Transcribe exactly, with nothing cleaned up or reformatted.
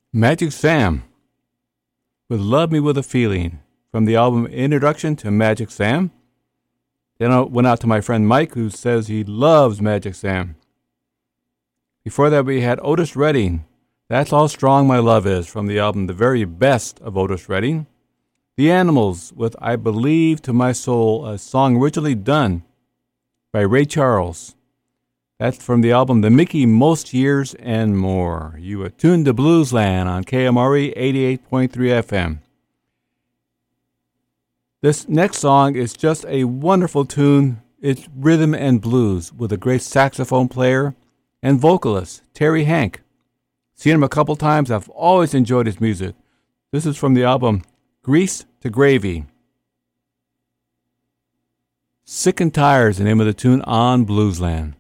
Magic Sam with Love Me With a Feeling from the album Introduction to Magic Sam. Then I went out to my friend Mike, who says he loves Magic Sam. Before that, we had Otis Redding. That's How Strong My Love Is from the album The Very Best of Otis Redding. The Animals with I Believe to My Soul, a song originally done by Ray Charles. That's from the album The Mickey Most Years and More. You are tuned to Bluesland on K M R E eighty-eight point three F M. This next song is just a wonderful tune. It's rhythm and blues with a great saxophone player and vocalist, Terry Hank. Seen him a couple times. I've always enjoyed his music. This is from the album Grease to Gravy. Sick and Tired is the name of the tune on Bluesland.